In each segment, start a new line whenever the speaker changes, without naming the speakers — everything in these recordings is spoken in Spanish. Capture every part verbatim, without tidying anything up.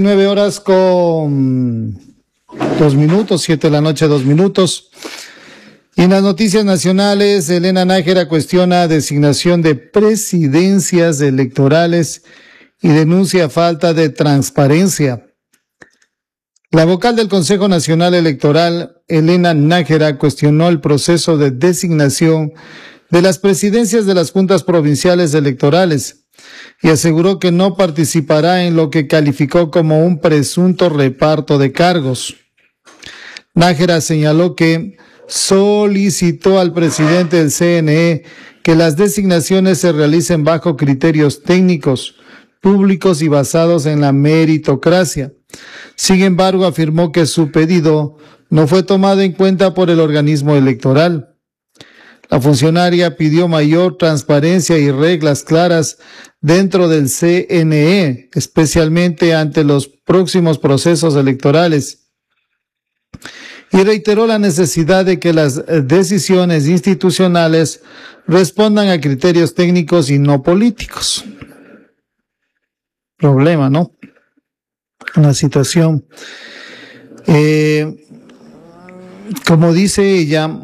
Nueve horas con dos minutos, siete de la noche, dos minutos. Y en las noticias nacionales, Elena Nájera cuestiona designación de presidencias electorales y denuncia falta de transparencia. La vocal del Consejo Nacional Electoral, Elena Nájera, cuestionó el proceso de designación de las presidencias de las juntas provinciales electorales y aseguró que no participará en lo que calificó como un presunto reparto de cargos. Nájera señaló que solicitó al presidente del C N E que las designaciones se realicen bajo criterios técnicos, públicos y basados en la meritocracia. Sin embargo, afirmó que su pedido no fue tomado en cuenta por el organismo electoral. La funcionaria pidió mayor transparencia y reglas claras dentro del C N E, especialmente ante los próximos procesos electorales, y reiteró la necesidad de que las decisiones institucionales respondan a criterios técnicos y no políticos. Problema, ¿no? Una situación. Eh, como dice ella,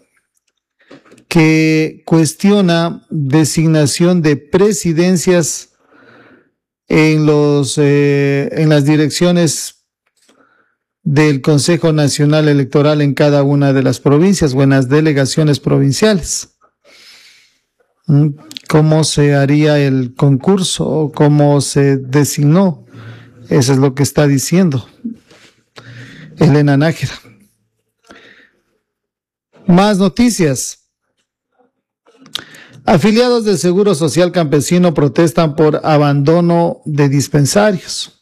que cuestiona designación de presidencias en los eh, en las direcciones del Consejo Nacional Electoral en cada una de las provincias o en las delegaciones provinciales. ¿Cómo se haría el concurso o cómo se designó? Eso es lo que está diciendo Elena Nájera. Más noticias. Afiliados del Seguro Social Campesino protestan por abandono de dispensarios.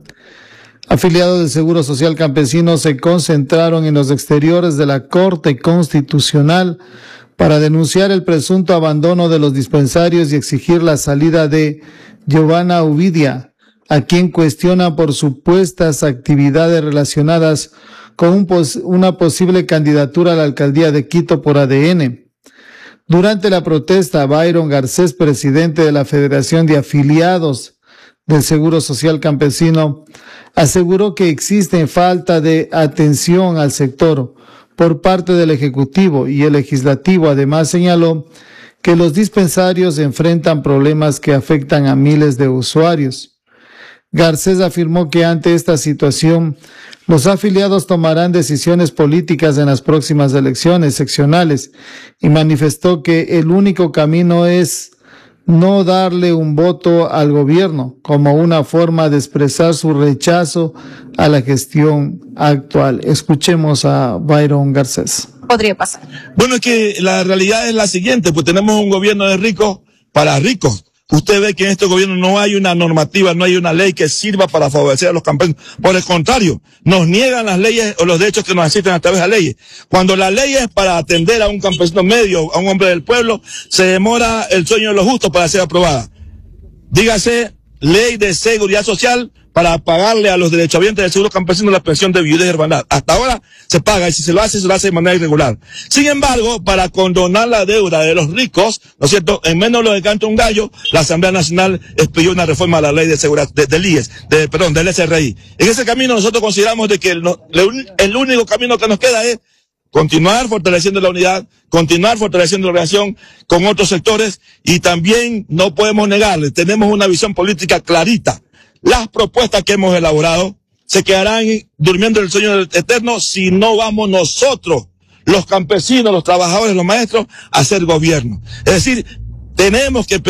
Afiliados del Seguro Social Campesino se concentraron en los exteriores de la Corte Constitucional para denunciar el presunto abandono de los dispensarios y exigir la salida de Giovanna Uvidia, a quien cuestiona por supuestas actividades relacionadas con un pos- una posible candidatura a la alcaldía de Quito por A D N. Durante la protesta, Byron Garcés, presidente de la Federación de Afiliados del Seguro Social Campesino, aseguró que existe falta de atención al sector por parte del Ejecutivo y el Legislativo. Además, señaló que los dispensarios enfrentan problemas que afectan a miles de usuarios. Garcés afirmó que ante esta situación, los afiliados tomarán decisiones políticas en las próximas elecciones seccionales y manifestó que el único camino es no darle un voto al gobierno como una forma de expresar su rechazo a la gestión actual. Escuchemos a Byron Garcés.
Podría pasar.
Bueno, es que la realidad es la siguiente, pues tenemos un gobierno de ricos para ricos. Usted ve que en este gobierno no hay una normativa, no hay una ley que sirva para favorecer a los campesinos. Por el contrario, nos niegan las leyes o los derechos que nos asisten a través de las leyes. Cuando la ley es para atender a un campesino medio, a un hombre del pueblo, se demora el sueño de los justos para ser aprobada. Dígase, ley de seguridad social para pagarle a los derechohabientes del seguro campesino la pensión de viudez y hermandad. Hasta ahora se paga y si se lo hace, se lo hace de manera irregular. Sin embargo, para condonar la deuda de los ricos, ¿no es cierto?, en menos de lo que canta un gallo, la Asamblea Nacional expidió una reforma a la ley de seguridad, de, del I E S, de, perdón, del S R I. En ese camino nosotros consideramos de que el, el único camino que nos queda es continuar fortaleciendo la unidad, continuar fortaleciendo la relación con otros sectores y también no podemos negarle, tenemos una visión política clarita. Las propuestas que hemos elaborado se quedarán durmiendo el sueño eterno si no vamos nosotros, los campesinos, los trabajadores, los maestros, a hacer gobierno. Es decir, tenemos que